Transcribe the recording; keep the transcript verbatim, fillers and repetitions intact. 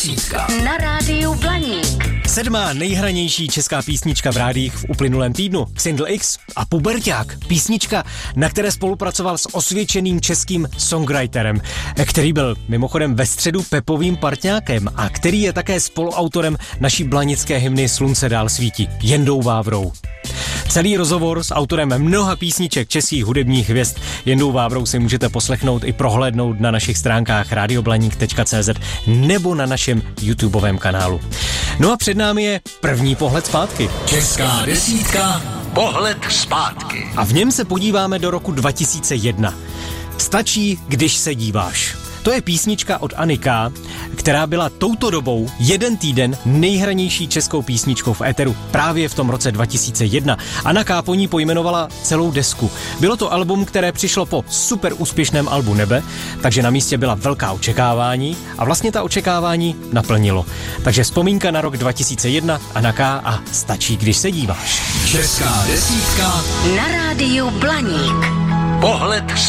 Na rádiu Blaník. Sedmá nejhranější česká písnička v rádiích v uplynulém týdnu. Single X a Puberťák. Písnička, na které spolupracoval s osvědčeným českým songwriterem, který byl mimochodem ve středu Pepovým partňákem a který je také spoluautorem naší blanické hymny Slunce dál svítí, Jendou Vávrou. Celý rozhovor s autorem mnoha písniček českých hudebních hvězd Jendou Vávrou si můžete poslechnout i prohlédnout na našich stránkách radioblaník tečka cé zet nebo na našem YouTubeovém kanálu. No a před námi je první pohled zpátky. Česká desítka, pohled zpátky. A v něm se podíváme do roku dva tisíce jedna. Stačí, když se díváš. To je písnička od Anny K., která byla touto dobou jeden týden nejhranější českou písničkou v éteru právě v tom roce dva tisíce jedna. Anna K. po ní pojmenovala celou desku. Bylo to album, které přišlo po super úspěšném albu Nebe, takže na místě byla velká očekávání a vlastně ta očekávání naplnilo. Takže vzpomínka na rok dva tisíce jedna, Anna K. a Stačí, když se díváš. Česká desítka na rádiu Blaník. Pohled